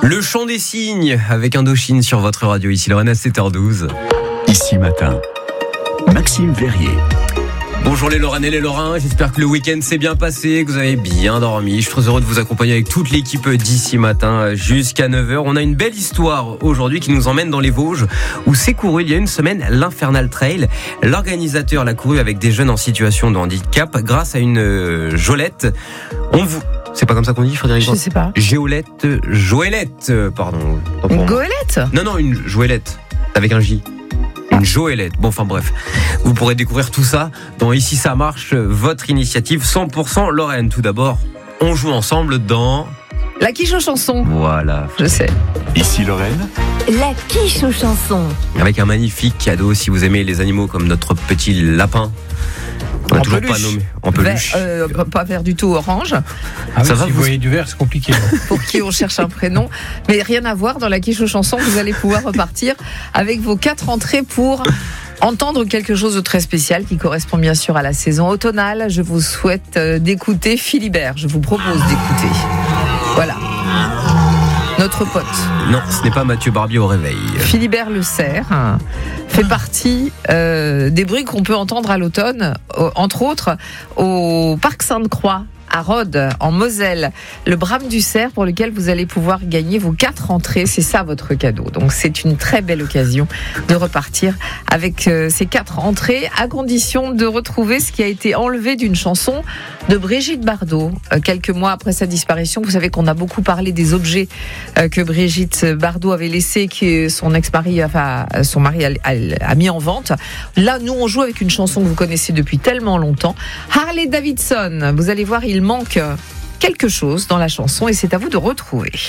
Le chant des cygnes avec Indochine sur votre radio. Ici Lorraine à 7h12. Ici Matin, Maxime Verrier. Bonjour les Lorraines et les Lorrains, j'espère que le week-end s'est bien passé, que vous avez bien dormi. Je suis très heureux de vous accompagner avec toute l'équipe d'ici matin jusqu'à 9h. On a une belle histoire aujourd'hui qui nous emmène dans les Vosges où s'est couru il y a une semaine l'Infernal Trail. L'organisateur l'a couru avec des jeunes en situation de handicap grâce à une Jolette. C'est pas comme ça qu'on dit, Frédéric? Je sais pas. Joëlette, pardon. Une goélette? Non, une Joëlette avec un J. Une Joëlette. Bon, enfin bref. Vous pourrez découvrir tout ça dans Ici ça marche, votre initiative 100% Lorraine. Tout d'abord, on joue ensemble dans... La quiche aux chansons. Voilà. Je sais. Ici Lorraine, La quiche aux chansons. Avec un magnifique cadeau si vous aimez les animaux comme notre petit lapin. On n'a En toujours peluche. pas nommé. En peluche. Pas vert du tout, orange. Ah oui, Ça va, si vous- vous voyez du vert, c'est compliqué. Pour qui on cherche un prénom. Mais rien à voir, dans la quiche aux chansons, vous allez pouvoir repartir avec vos 4 entrées pour entendre quelque chose de très spécial qui correspond bien sûr à la saison automnale. Je vous souhaite d'écouter Philibert. Je vous propose d'écouter. Voilà. Notre pote. Non, ce n'est pas Mathieu Barbier au réveil. Philibert Le Cerf fait partie des bruits qu'on peut entendre à l'automne, entre autres au Parc Sainte-Croix à Rhodes, en Moselle, le Brame du Cerf pour lequel vous allez pouvoir gagner vos 4 entrées. C'est ça votre cadeau. Donc c'est une très belle occasion de repartir avec ces 4 entrées, à condition de retrouver ce qui a été enlevé d'une chanson de Brigitte Bardot. Quelques mois après sa disparition, vous savez qu'on a beaucoup parlé des objets que Brigitte Bardot avait laissés, que son ex-mari, son mari a mis en vente. Là, nous, on joue avec une chanson que vous connaissez depuis tellement longtemps. Harley Davidson. Vous allez voir, il manque quelque chose dans la chanson et c'est à vous de retrouver.